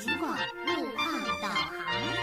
警广路况导航。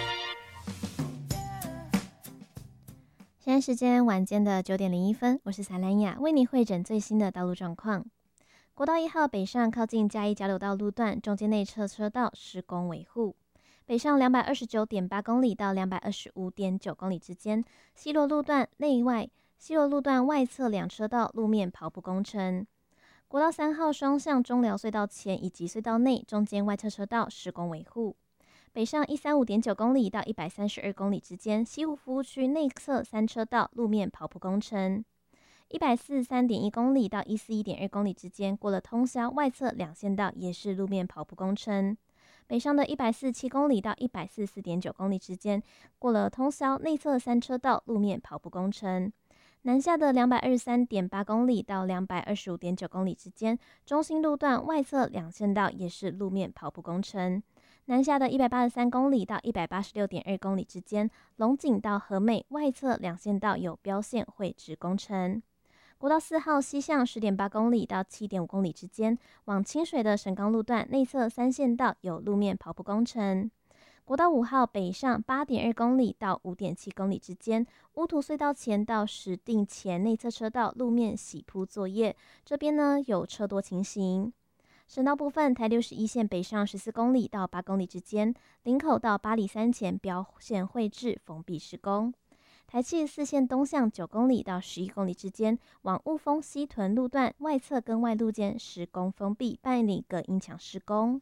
现在时间晚间的9:01，我是萨兰雅，为你汇诊最新的道路状况。国道1号北上靠近嘉义交流道路段，中间内侧车道施工维护。北上229.8公里到225.9公里之间，西螺路段外侧2车道路面刨补工程。国道3号双向中寮隧道前以及隧道内中间外侧车道施工维护。北上135.9公里到132公里之间，西湖服务区内侧3车道路面刨补工程。143.1公里到141.2公里之间，过了通霄外侧2线道也是路面刨补工程。北上的147公里到144.9公里之间，过了通霄内侧3车道路面刨补工程。南下的223.8公里到225.9公里之间，中心路段外侧2线道也是路面刨补工程。南下的183公里到186.2公里之间，龙井到和美外侧2线道有标线绘制工程。国道4号西向10.8公里到7.5公里之间，往清水的神冈路段内侧3线道有路面刨补工程。国道5号北上8.2公里到5.7公里之间，乌涂隧道前到石碇前内侧车道路面洗铺作业，这边呢有车多情形。省道部分，台61线北上14公里到8公里之间，林口到八里山前标线绘制封闭施工。台74线东向9公里到11公里之间，往雾峰西屯路段外侧跟外路间施工封闭，办理隔音墙施工。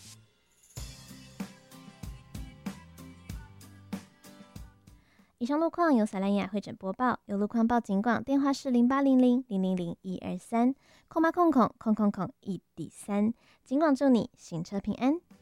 以上路况由萨兰雅汇诊播报，有路况报警广，电话是0800000123，空1D3。警广祝你行车平安。